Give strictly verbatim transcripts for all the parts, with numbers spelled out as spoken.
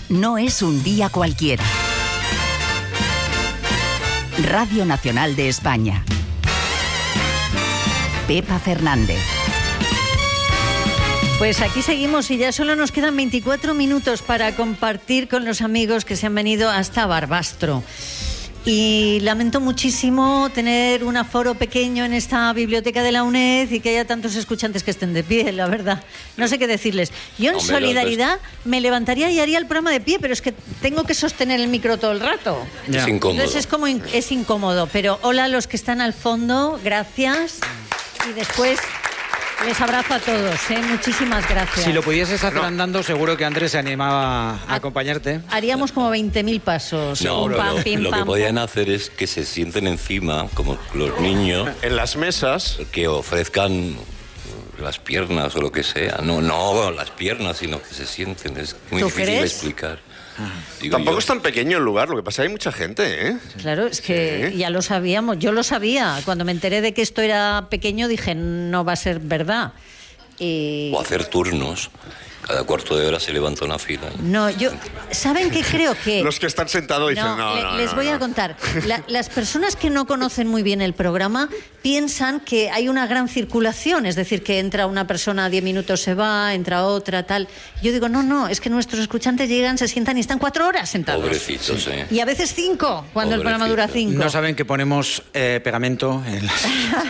No es un día cualquiera. Radio Nacional de España. Pepa Fernández. Pues aquí seguimos y ya solo nos quedan veinticuatro minutos para compartir con los amigos que se han venido hasta Barbastro. Y lamento muchísimo tener un aforo pequeño en esta biblioteca de la UNED y que haya tantos escuchantes que estén de pie, la verdad. No sé qué decirles. Yo en Hombre, solidaridad entonces... me levantaría y haría el programa de pie, pero es que tengo que sostener el micro todo el rato. Ya. Es incómodo. Entonces es como in- es incómodo. Pero hola a los que están al fondo, gracias. Y después... les abrazo a todos, ¿eh? Muchísimas gracias. Si lo pudieses hacer no. andando, seguro que Andrés se animaba a acompañarte. Haríamos como veinte mil pasos. No, Pim, pam, lo, pim, lo pam, que podían pam. hacer es que se sienten encima, como los niños, en las mesas, que ofrezcan las piernas o lo que sea. No, no las piernas, sino que se sienten. Es muy ¿Tú difícil crees? de explicar. Digo tampoco yo. es tan pequeño el lugar, lo que pasa es que hay mucha gente, ¿eh? Claro, es que Sí. ya lo sabíamos, yo lo sabía. Cuando me enteré de que esto era pequeño dije, no va a ser verdad. Y... O hacer turnos. Cada cuarto de hora se levanta una fila. No, yo... ¿Saben qué creo que...? Los que están sentados dicen, No, no, le- no, les no, voy no. a contar. La- las personas que no conocen muy bien el programa piensan que hay una gran circulación, es decir, que entra una persona, diez minutos se va, entra otra, tal. Yo digo, no, no, es que nuestros escuchantes llegan, se sientan y están cuatro horas sentados. Pobrecitos, ¿eh? Y a veces cinco, cuando el programa dura cinco. No saben que ponemos eh, pegamento en las...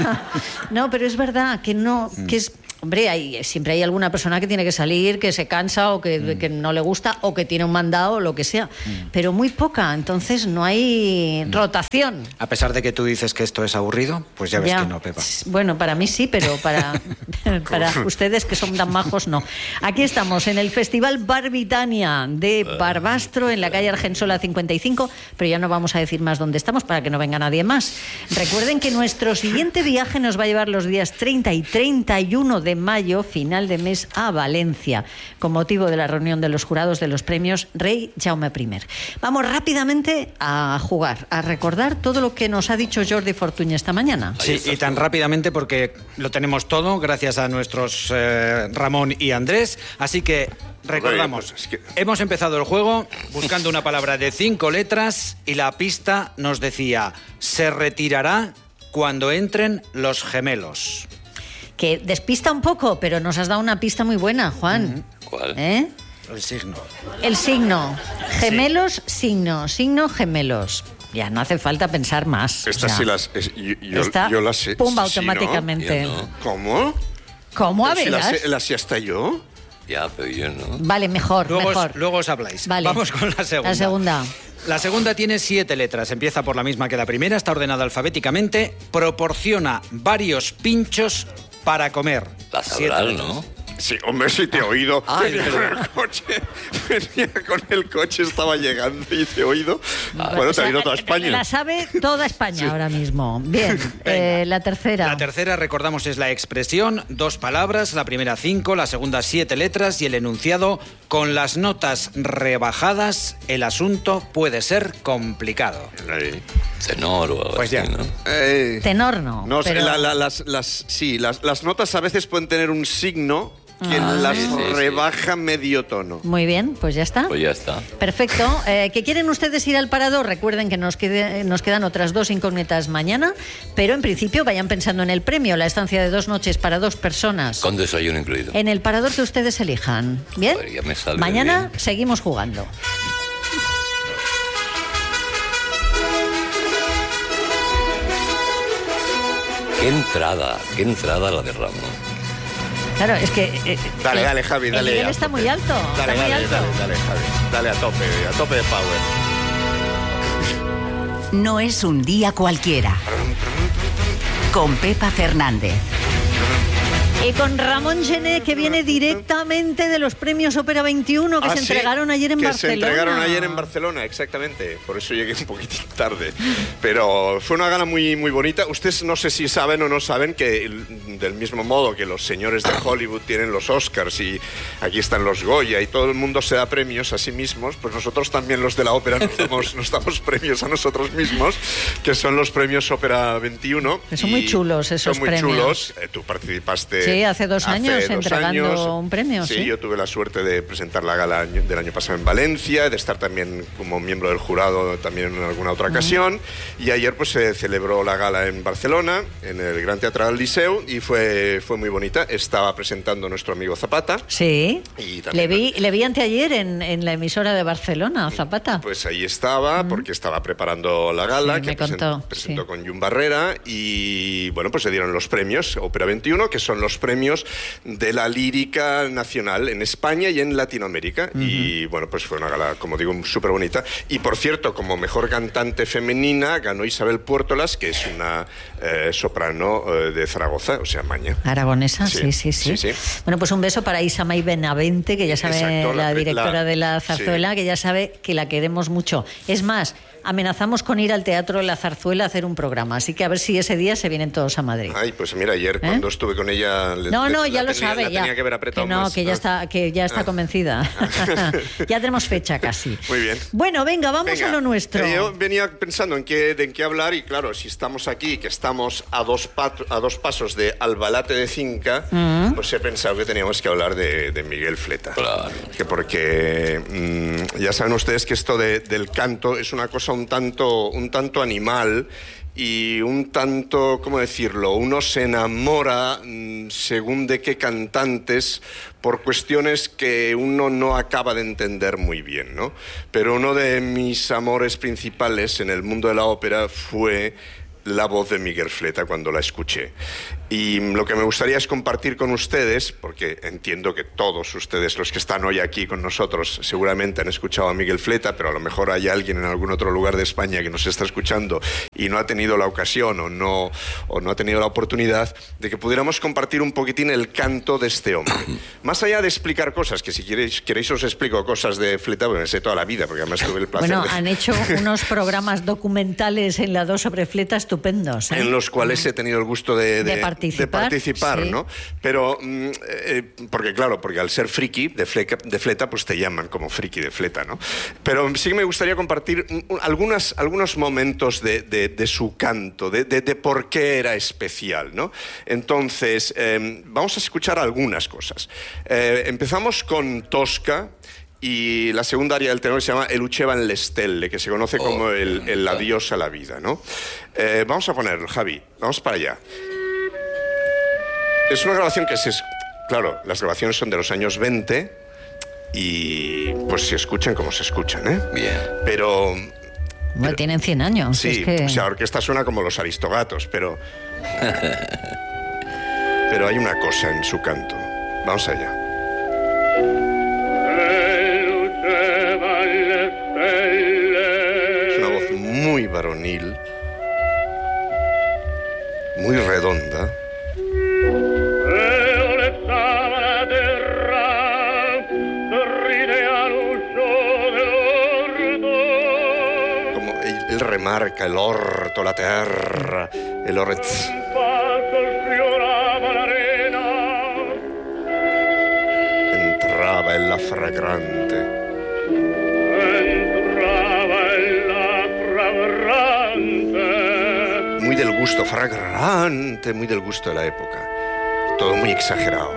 No, pero es verdad que no, que es... Hombre, hay, siempre hay alguna persona que tiene que salir, que se cansa o que, mm. que no le gusta o que tiene un mandado o lo que sea, mm. pero muy poca, entonces no hay rotación. A pesar de que tú dices que esto es aburrido, pues ya ves Ya. que no, Pepa. Bueno, para mí sí, pero para, para ustedes que son tan majos, no. Aquí estamos en el Festival Barbitania de Barbastro, en la calle Argensola cincuenta y cinco, pero ya no vamos a decir más dónde estamos para que no venga nadie más. Recuerden que nuestro siguiente viaje nos va a llevar los días treinta y treinta y uno de mayo, final de mes, a Valencia, con motivo de la reunión de los jurados de los premios Rey Jaume primero. Vamos rápidamente a jugar, a recordar todo lo que nos ha dicho Jordi Fortuny esta mañana. Sí, y tan rápidamente porque lo tenemos todo gracias a nuestros eh, Ramón y Andrés, así que recordamos, Oye, pues es que... hemos empezado el juego buscando una palabra de cinco letras y la pista nos decía, se retirará cuando entren los gemelos. Que despista un poco, pero nos has dado una pista muy buena, Juan. ¿Cuál? ¿Eh? El signo. El signo. Gemelos, signo. Signo, gemelos. Ya no hace falta pensar más. Estas O sea, sí las... es- yo, yo- esta, yo las sé. pumba, sí, ¿no? automáticamente. Yo no. ¿Cómo? ¿Cómo? A Pero si ver. las sé- las sé hasta yo. Ya, pero yo no. Vale, mejor, Luego os, mejor. luego os habláis. Vale. Vamos con la segunda. La segunda. La segunda tiene siete letras, empieza por la misma que la primera, está ordenada alfabéticamente, proporciona varios pinchos para comer. La Siete sabrás, letras. ¿no? Sí, hombre, sí te he oído. Ah, venía es con verdad. el coche, venía con el coche, estaba llegando y te he oído. bueno, O te sea, ha oído toda España. La sabe toda España ahora mismo. Bien, eh, la tercera. La tercera, recordamos, es la expresión, dos palabras, la primera cinco, la segunda siete letras y el enunciado, con las notas rebajadas, el asunto puede ser complicado. Ahí. Tenor o algo Pues así, ya. ¿no? Eh, Tenor no. no, sé, pero- la- la- las, las, sí, las, las notas a veces pueden tener un signo que Ah, las sí, sí, sí. rebaja medio tono. Muy bien, pues ya está. Pues ya está. Perfecto. Eh, ¿Que quieren ustedes ir al parador? Recuerden que nos, quede- nos quedan otras dos incógnitas mañana, pero en principio vayan pensando en el premio, la estancia de dos noches para dos personas. Con desayuno incluido. En el parador que ustedes elijan. ¿Bien? Joder, ya me sale Mañana bien. seguimos jugando. Qué entrada, qué entrada la de Ramón. Claro, es que... eh, Dale, el- dale, Javi, dale. El nivel a está tope. muy alto. Dale, está muy dale, alto. dale, dale, Javi. Dale a tope, a tope de power. No es un día cualquiera. Con Pepa Fernández. Y con Ramón Gené, que viene directamente de los premios Ópera veintiuno que Ah, se sí, entregaron ayer en que Barcelona. se entregaron ayer en Barcelona, exactamente. Por eso llegué un poquitín tarde. Pero fue una gala muy, muy bonita. Ustedes no sé si saben o no saben que el- del mismo modo que los señores de Hollywood tienen los Oscars y aquí están los Goya y todo el mundo se da premios a sí mismos, pues nosotros también los de la ópera nos damos, nos damos premios a nosotros mismos, que son los premios Ópera veintiuno. Que son y muy chulos esos Son muy premios. chulos. Eh, tú participaste Sí, Sí, hace dos hace años dos entregando años. un premio. Sí, Sí, yo tuve la suerte de presentar la gala del año pasado en Valencia, de estar también como miembro del jurado también en alguna otra ocasión. Y ayer pues se celebró la gala en Barcelona, en el Gran Teatro del Liceu, y fue, fue muy bonita. Estaba presentando nuestro amigo Zapata. Sí. Y también, le vi, le vi anteayer en, en la emisora de Barcelona, Zapata. Pues ahí estaba, porque estaba preparando la gala, Sí, que me presen- contó, presentó sí. con Jun Barrera, y bueno, pues se dieron los premios Ópera veintiuno, que son los premios de la lírica nacional en España y en Latinoamérica. Uh-huh. Y bueno, pues fue una gala, como digo, súper bonita. Y por cierto, como mejor cantante femenina ganó Isabel Puertolas, que es una eh, soprano eh, de Zaragoza, o sea, Maña. Aragonesa, sí Sí, sí, sí, sí, sí. Bueno, pues un beso para Isamay Benavente, que ya sabe, Exacto, la, la- directora la- de la Zarzuela, sí. que ya sabe que la queremos mucho. Es más, amenazamos con ir al Teatro de la Zarzuela a hacer un programa, así que a ver si ese día se vienen todos a Madrid. Ay, pues mira, ayer ¿Eh? cuando estuve con ella... le- No, le- no, la ya lo tenía- sabe. la ya, tenía que haber apretado que no, más, que ya ¿no? está, que ya está Ah. convencida. Ya tenemos fecha casi. Muy bien. Bueno, venga, vamos Venga, a lo nuestro. eh, yo venía pensando en qué, de en qué hablar, y claro, si estamos aquí, que estamos a dos, pat- a dos pasos de Albalate de Cinca, Mm. pues he pensado que teníamos que hablar de, de Miguel Fleta. Claro. Que porque mm, ya saben ustedes que esto de- del canto es una cosa un tanto, un tanto animal, y un tanto, ¿cómo decirlo? Uno se enamora mm, según de qué cantantes, por cuestiones que uno no acaba de entender muy bien, ¿no? Pero uno de mis amores principales en el mundo de la ópera fue la voz de Miguel Fleta cuando la escuché. Y lo que me gustaría es compartir con ustedes, porque entiendo que todos ustedes, los que están hoy aquí con nosotros, seguramente han escuchado a Miguel Fleta, pero a lo mejor hay alguien en algún otro lugar de España que nos está escuchando y no ha tenido la ocasión o no, o no ha tenido la oportunidad de que pudiéramos compartir un poquitín el canto de este hombre. Más allá de explicar cosas, que si queréis, queréis os explico cosas de Fleta, porque me sé toda la vida, porque además tuve el placer Bueno, de... han hecho unos programas documentales en la dos sobre Fleta estupendos, ¿eh? En los cuales he tenido el gusto de, De participar, de participar, sí. ¿no? Pero, mm, eh, porque claro, porque al ser friki de, fleca, de Fleta, pues te llaman como friki de Fleta, ¿no? Pero sí que me gustaría compartir un- un- algunas, algunos momentos de, de- de su canto, de, de- de por qué era especial, ¿no? Entonces, eh, vamos a escuchar algunas cosas. Eh, empezamos con Tosca, y la segunda área del tenor se llama El Ucevan le Stelle, que se conoce Oh, como el, me el encanta. adiós a la vida, ¿no? Eh, vamos a ponerlo, Javi, vamos para allá. Es una grabación que se... es- Claro, las grabaciones son de los años veinte y pues se escuchan como se escuchan, ¿eh? Bien. Pero... Bueno, tienen cien años. Sí, es que... o sea, la orquesta suena como los Aristogatos, pero... pero hay una cosa en su canto. Vamos allá. Es una voz muy varonil, muy redonda. Como él, él remarca el orto, la terra, el orez. Entraba en la fragrante. Muy del gusto fragrante, muy del gusto de la época. Todo muy exagerado.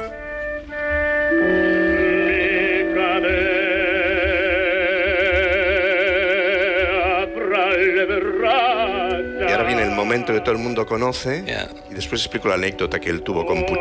Y ahora viene el momento que todo el mundo conoce, Yeah. y después explico la anécdota que él tuvo con Puccini.